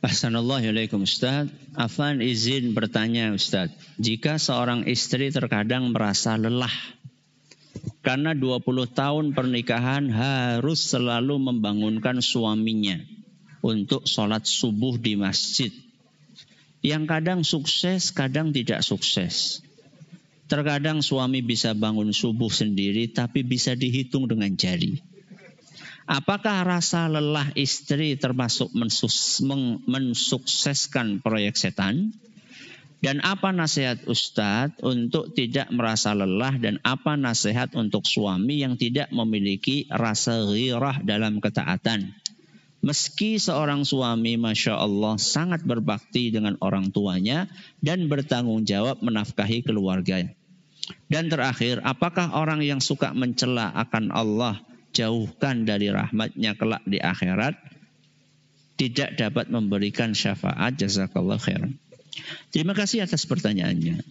Assalamualaikum Ustaz. Afan izin bertanya Ustaz. Jika seorang istri terkadang merasa lelah karena 20 tahun pernikahan harus selalu membangunkan suaminya untuk sholat subuh di masjid. Yang kadang sukses, kadang tidak sukses. Terkadang suami bisa bangun subuh sendiri tapi bisa dihitung dengan jari. Apakah rasa lelah istri termasuk mensukseskan proyek setan? Dan apa nasihat Ustadz untuk tidak merasa lelah dan apa nasihat untuk suami yang tidak memiliki rasa ghirah dalam ketaatan? Meski seorang suami Masya Allah sangat berbakti dengan orang tuanya dan bertanggung jawab menafkahi keluarganya. Dan terakhir, apakah orang yang suka mencela akan Allah jauhkan dari rahmatnya kelak di akhirat tidak dapat memberikan syafaat? Jazakallah khairan. Terima kasih atas pertanyaannya.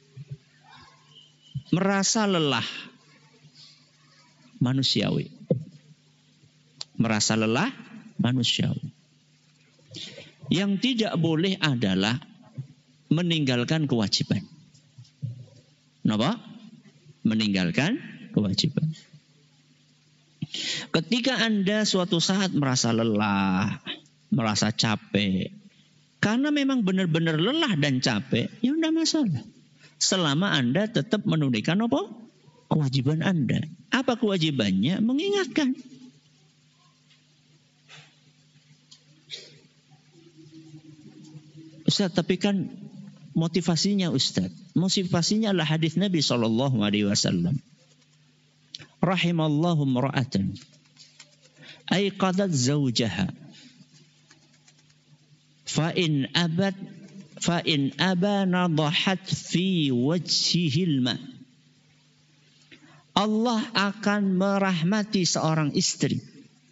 Merasa lelah manusiawi. Merasa lelah manusiawi. Yang tidak boleh adalah meninggalkan kewajiban. Kenapa? Meninggalkan kewajiban. Ketika Anda suatu saat merasa lelah, merasa capek, karena memang benar-benar lelah dan capek, ya tidak masalah. Selama Anda tetap menunaikan apa? Kewajiban Anda. Apa kewajibannya? Mengingatkan. Ustaz, tapi kan motivasinya Ustaz. Motivasinya adalah hadis Nabi SAW. Rahimallahu imra'atan aiqadat zawjaha fa in aba nadahat fi wajhihil ma. Allah akan merahmati seorang istri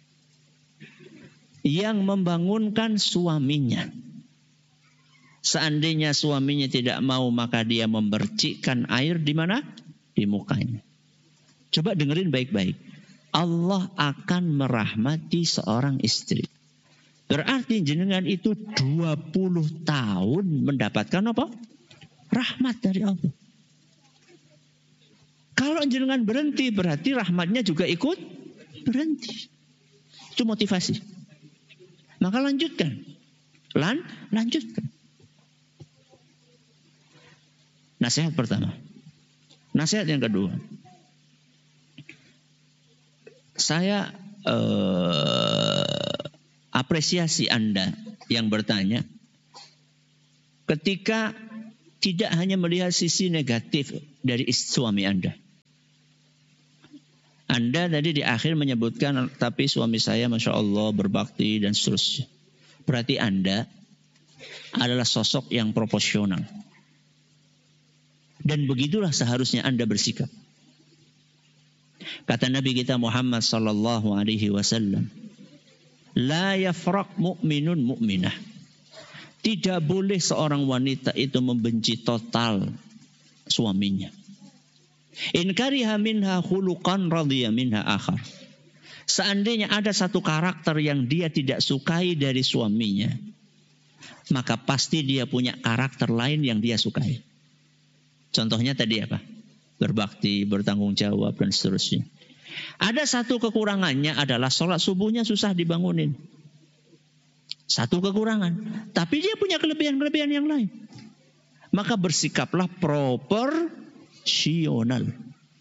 yang membangunkan suaminya. Seandainya suaminya tidak mau, maka dia memercikkan air di mana? Di mukanya. Coba dengerin baik-baik. Allah akan merahmati seorang istri. Berarti jenengan itu 20 tahun mendapatkan apa? Rahmat dari Allah. Kalau jenengan berhenti, berarti rahmatnya juga ikut berhenti. Itu motivasi. Maka lanjutkan. Lanjutkan. Nasihat pertama. Nasihat yang kedua. Saya apresiasi Anda yang bertanya ketika tidak hanya melihat sisi negatif dari suami Anda. Anda tadi di akhir menyebutkan, tapi suami saya Masya Allah berbakti dan seterusnya. Berarti Anda adalah sosok yang proporsional. Dan begitulah seharusnya Anda bersikap. Kata Nabi kita Muhammad sallallahu alaihi wasallam, la yafraq mu'minun mu'minah. Tidak boleh seorang wanita itu membenci total suaminya. In kariha minha khuluqan radhiya minha akhar. Seandainya ada satu karakter yang dia tidak sukai dari suaminya, maka pasti dia punya karakter lain yang dia sukai. Contohnya tadi apa? Berbakti, bertanggung jawab, dan seterusnya. Ada satu kekurangannya adalah sholat subuhnya susah dibangunin. Satu kekurangan. Tapi dia punya kelebihan-kelebihan yang lain. Maka bersikaplah proporsional.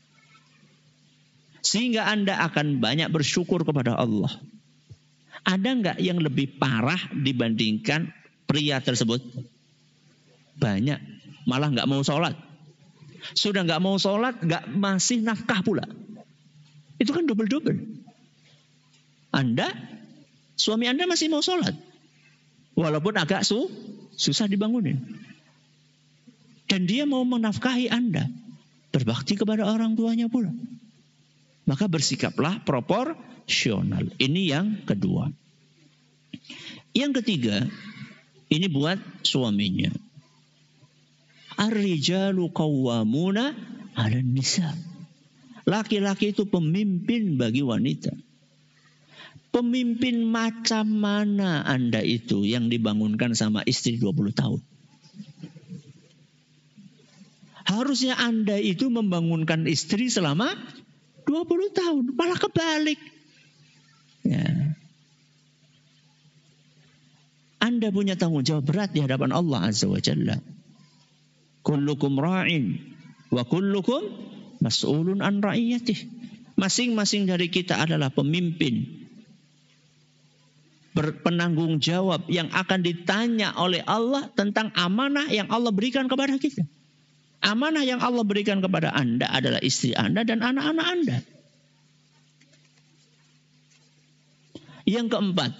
Sehingga Anda akan banyak bersyukur kepada Allah. Ada nggak yang lebih parah dibandingkan pria tersebut? Banyak. Malah nggak mau sholat. Sudah nggak mau sholat, masih nafkah pula. Itu kan double-double. Suami Anda masih mau sholat. Walaupun agak susah dibangunin. Dan dia mau menafkahi Anda. Berbakti kepada orang tuanya pula. Maka bersikaplah proporsional. Ini yang kedua. Yang ketiga, ini buat suaminya. Ar-rijalu qawwamuna 'alan nisa. Laki-laki itu pemimpin bagi wanita. Pemimpin macam mana Anda itu yang dibangunkan sama istri 20 tahun? Harusnya Anda itu membangunkan istri selama 20 tahun. Malah kebalik. Ya. Anda punya tanggung jawab berat di hadapan Allah Azza wa Jalla. Kullukum ra'in wa kullukum mas'ulun an ra'iyatih. Masing-masing dari kita adalah pemimpin, berpenanggung jawab yang akan ditanya oleh Allah tentang amanah yang Allah berikan kepada kita. Amanah yang Allah berikan kepada Anda adalah istri Anda dan anak-anak Anda. Yang keempat,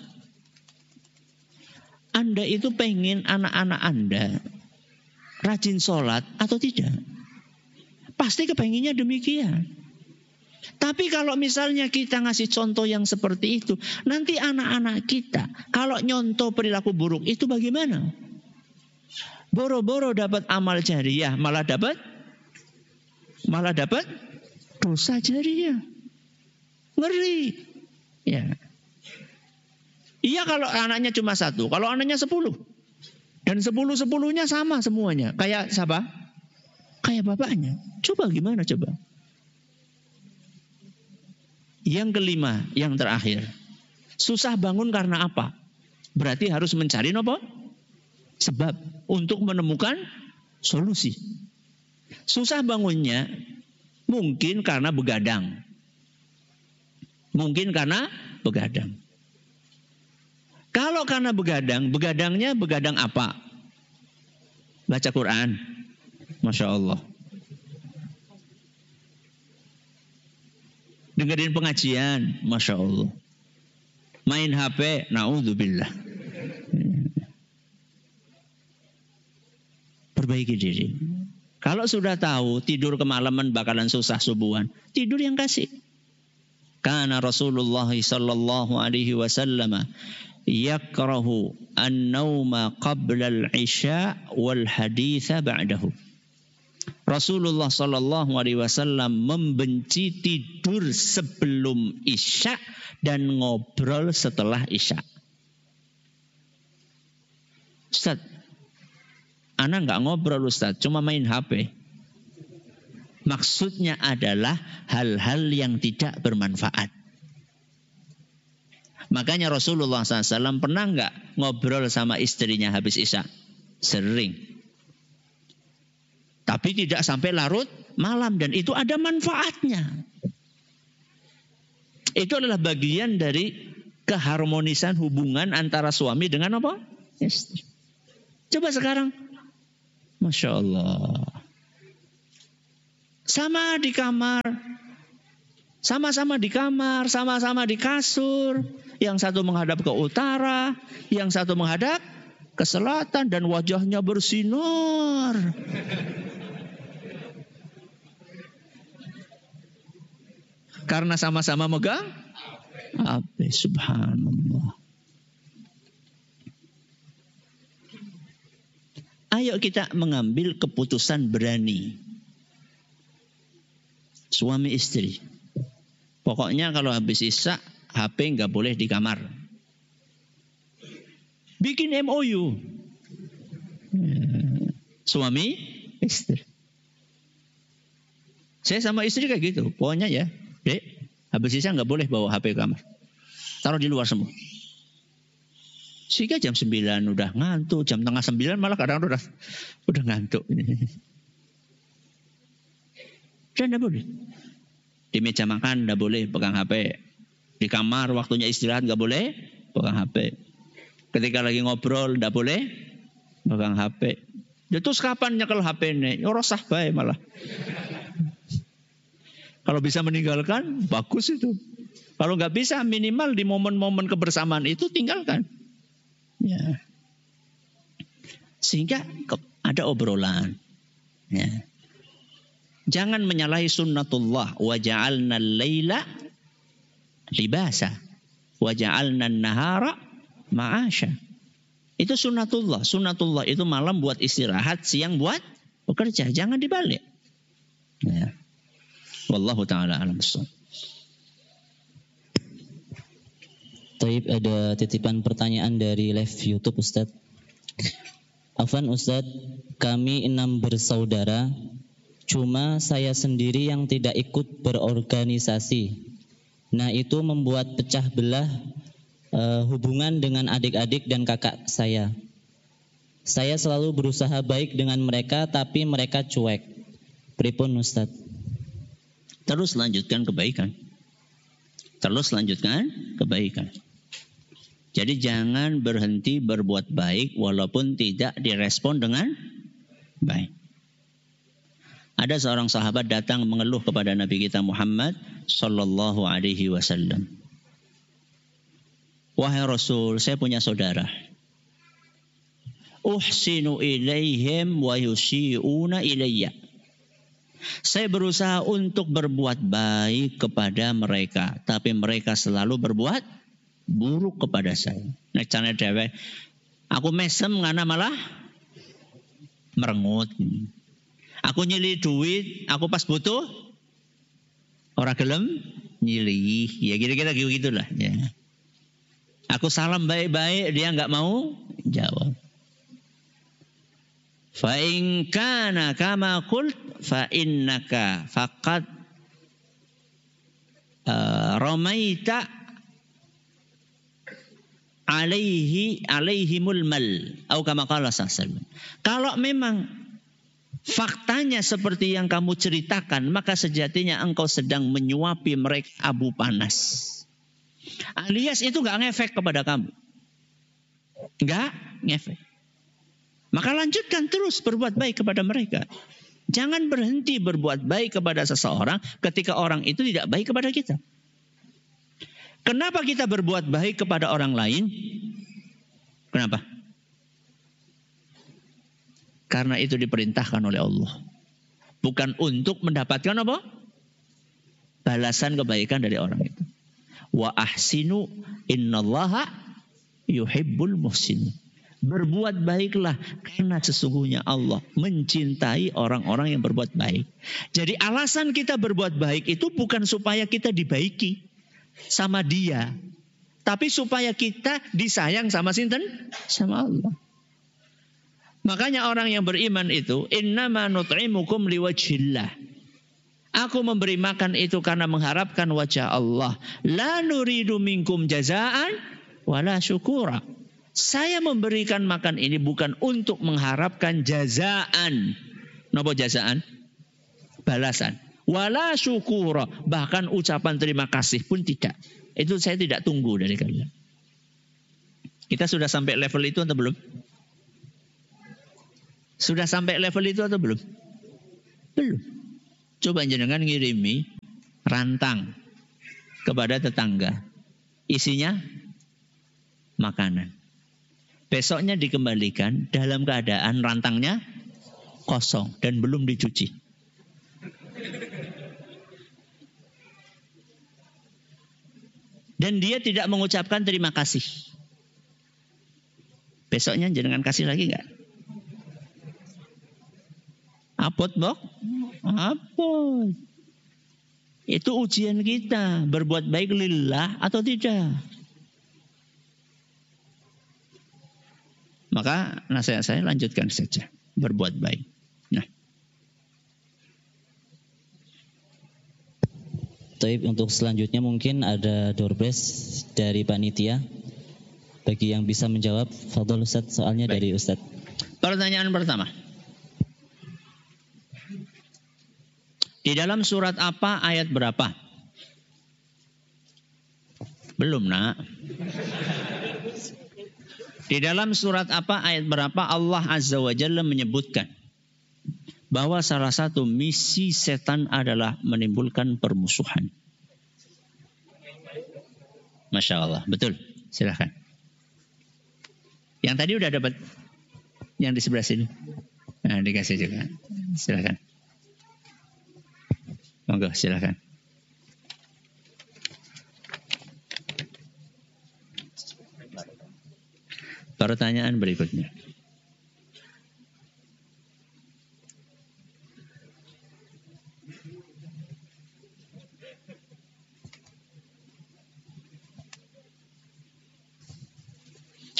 Anda itu pengen anak-anak Anda rajin sholat atau tidak? Pasti kepenginnya demikian. Tapi kalau misalnya kita ngasih contoh yang seperti itu, nanti anak-anak kita kalau nyontoh perilaku buruk itu bagaimana? Boro-boro dapat amal jariah, malah dapat dosa jariah. Ngeri. Ya. Iya kalau anaknya cuma 1, kalau anaknya 10. Dan 10-10-nya sama semuanya. Kayak siapa? Kayak bapaknya. Coba gimana coba? Yang kelima, yang terakhir. Susah bangun karena apa? Berarti harus mencari apa? Sebab untuk menemukan solusi. Susah bangunnya mungkin karena begadang. Mungkin karena begadang. Kalau karena begadang, begadangnya begadang apa? Baca Quran. Masya Allah. Dengerin pengajian, Masya Allah. Main HP, na'udzubillah. Perbaiki diri. Kalau sudah tahu tidur kemalaman bakalan susah subuhan, tidur yang kasih. Karena Rasulullah sallallahu alaihi wasallam yakrahu an-nauma qabla al-isya wal haditha ba'dahu. Rasulullah sallallahu alaihi wasallam membenci tidur sebelum isya dan ngobrol setelah isya. Ustaz, ana enggak ngobrol Ustaz, cuma main HP. Maksudnya adalah hal-hal yang tidak bermanfaat. Makanya Rasulullah SAW pernah enggak ngobrol sama istrinya habis isya? Sering. Tapi tidak sampai larut malam dan itu ada manfaatnya. Itu adalah bagian dari keharmonisan hubungan antara suami dengan apa? Istri. Coba sekarang. Masya Allah. Sama di kamar. Sama-sama di kamar, sama-sama di kasur. Yang satu menghadap ke utara, yang satu menghadap ke selatan dan wajahnya bersinar. Karena sama-sama megang HP, subhanallah. Ayo kita mengambil keputusan berani. Suami istri. Pokoknya kalau habis isya, HP nggak boleh di kamar. Bikin MOU. Suami istri. Saya sama istri kayak gitu. Pokoknya ya. Dek, habis isya nggak boleh bawa HP ke kamar. Taruh di luar semua. Sehingga jam 9 udah ngantuk, jam tengah 9 malah kadang udah ngantuk. Dan nggak boleh. Di meja makan nggak boleh pegang HP. Di kamar waktunya istirahat nggak boleh pegang HP. Ketika lagi ngobrol nggak boleh pegang HP. Terus kapan nyekel HP ini? Rosah bae malah. Kalau bisa meninggalkan, bagus itu. Kalau nggak bisa, minimal di momen-momen kebersamaan itu tinggalkan. Ya. Sehingga ada obrolan. Ya. Jangan menyalahi sunnatullah. Wa ja'alna al-laila libasa. Wa ja'alna an-nahara ma'asha. Itu sunnatullah. Sunnatullah itu malam buat istirahat, siang buat bekerja. Jangan dibalik. Ya. Wallahu ta'ala alam. Taib, ada titipan pertanyaan dari live YouTube Ustadz. Afwan Ustadz, kami 6 bersaudara, cuma saya sendiri yang tidak ikut berorganisasi. Nah, itu membuat pecah belah hubungan dengan adik-adik dan kakak saya. Saya selalu berusaha baik dengan mereka, tapi mereka cuek. Pripun Ustadz? Terus lanjutkan kebaikan. Terus lanjutkan kebaikan. Jadi jangan berhenti berbuat baik walaupun tidak direspon dengan baik. Ada seorang sahabat datang mengeluh kepada Nabi kita Muhammad sallallahu alaihi wasallam. Wahai Rasul, saya punya saudara. Uhsinu ilaihim wa yusi'una ilayya. Saya berusaha untuk berbuat baik kepada mereka, tapi mereka selalu berbuat buruk kepada saya. Nek cane dhewe, aku mesem ngana malah merengut. Aku nyili duit, aku pas butuh ora gelem nyili. Ya kira-kira gitulah ya. Aku salam baik-baik, dia enggak mau jawab. Fa in kana kama qult fa innaka faqad ramaita alaihimul mal atau kama qala sallallahu. Kalau memang faktanya seperti yang kamu ceritakan, maka sejatinya engkau sedang menyuapi mereka abu panas. Alias itu enggak ngefek kepada kamu. Enggak ngefek. Maka lanjutkan terus berbuat baik kepada mereka. Jangan berhenti berbuat baik kepada seseorang ketika orang itu tidak baik kepada kita. Kenapa kita berbuat baik kepada orang lain? Kenapa? Karena itu diperintahkan oleh Allah. Bukan untuk mendapatkan apa? Balasan kebaikan dari orang itu. Wa ahsinu innallaha yuhibbul muhsinin. Berbuat baiklah karena sesungguhnya Allah mencintai orang-orang yang berbuat baik. Jadi alasan kita berbuat baik itu bukan supaya kita dibaiki sama dia, tapi supaya kita disayang sama sinten? Sama Allah. Makanya orang yang beriman itu innama nut'imukum liwajhillah. Aku memberi makan itu karena mengharapkan wajah Allah. La nuridu minkum jazaan wala syukura. Saya memberikan makan ini bukan untuk mengharapkan jazaan. Napa jazaan? Balasan. Wala syukura. Bahkan ucapan terima kasih pun tidak. Itu saya tidak tunggu dari kalian. Kita sudah sampai level itu atau belum? Sudah sampai level itu atau belum? Belum. Coba jenengan ngirimi rantang kepada tetangga. Isinya makanan. Besoknya dikembalikan dalam keadaan rantangnya kosong dan belum dicuci. Dan dia tidak mengucapkan terima kasih. Besoknya jenengan kasih lagi enggak? Apot, Bok? Apot. Itu ujian kita. Berbuat baik lillah atau tidak. Maka nasihat saya lanjutkan saja. Berbuat baik. Nah. Taib, untuk selanjutnya mungkin ada door prize dari panitia. Bagi yang bisa menjawab, fadhol Ustaz, soalnya baik. Dari Ustaz. Pertanyaan pertama. Di dalam surat apa ayat berapa? Belum, Nak. Di dalam surat apa ayat berapa Allah Azza wa Jalla menyebutkan bahwa salah satu misi setan adalah menimbulkan permusuhan. Masya Allah, betul. Silakan. Yang tadi udah dapat, yang di sebelah sini. Nah, dikasih juga. Silakan. Monggo, silakan. Pertanyaan berikutnya.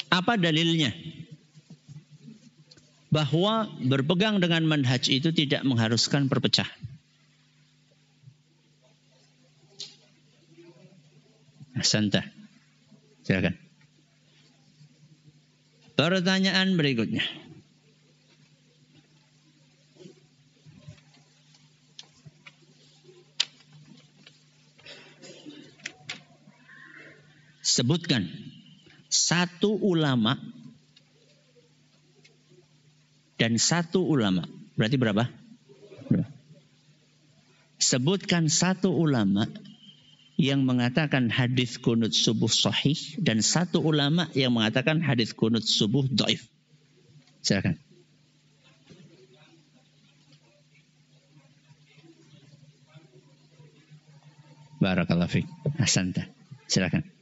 Apa dalilnya? Bahwa berpegang dengan manhaj itu tidak mengharuskan perpecahan. Ahsanta. Silakan. Pertanyaan berikutnya. Sebutkan satu ulama dan satu ulama. Berarti berapa? Sebutkan satu ulama yang mengatakan hadis kunut subuh sahih dan satu ulama yang mengatakan hadis kunut subuh dhaif. Silakan. Barakallahu fiik. Ahsanta. Silakan.